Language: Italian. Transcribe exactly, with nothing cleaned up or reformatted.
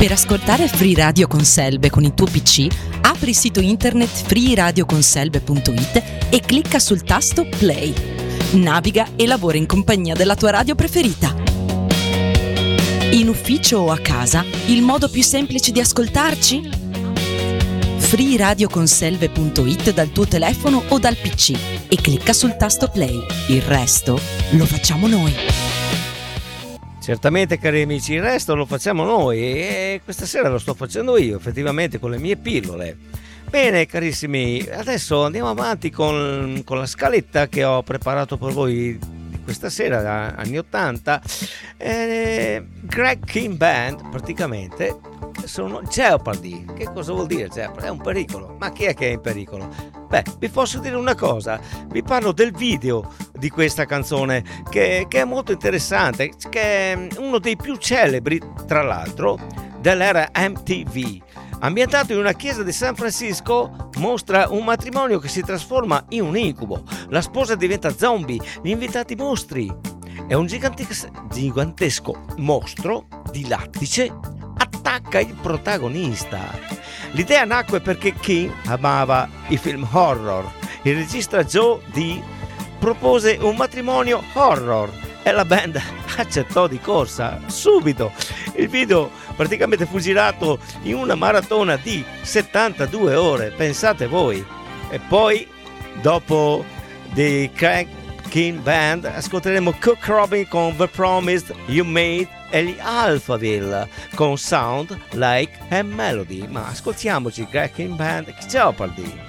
Per ascoltare Free Radio con Selbe con il tuo P C, apri il sito internet free radio con selbe punto it e clicca sul tasto Play. Naviga e lavora in compagnia della tua radio preferita. In ufficio o a casa, il modo più semplice di ascoltarci? free radio con selbe punto it dal tuo telefono o dal P C e clicca sul tasto Play. Il resto lo facciamo noi. Certamente, cari amici, il resto lo facciamo noi e questa sera lo sto facendo io, effettivamente, con le mie pillole. Bene, carissimi, adesso andiamo avanti con, con la scaletta che ho preparato per voi questa sera, anni ottanta. Eh, Greg King Band, praticamente, sono Jeopardy. Che cosa vuol dire Jeopardy? È un pericolo. Ma chi è che è in pericolo? Beh, vi posso dire una cosa, vi parlo del video di questa canzone che, che è molto interessante, che è uno dei più celebri, tra l'altro, dell'era M T V. Ambientato in una chiesa di San Francisco, mostra un matrimonio che si trasforma in un incubo. La sposa diventa zombie, gli invitati mostri. È un gigantes- gigantesco mostro di lattice attacca il protagonista. L'idea nacque perché King amava i film horror. Il regista Joe Dee propose un matrimonio horror e la band accettò di corsa subito. Il video praticamente fu girato in una maratona di settantadue ore, pensate voi. E poi, dopo The Greg King Band, ascolteremo Cook Robin con The Promised You Made e gli Alphaville con Sound Like a Melody. Ma ascoltiamoci Greg King Band, Jeopardy.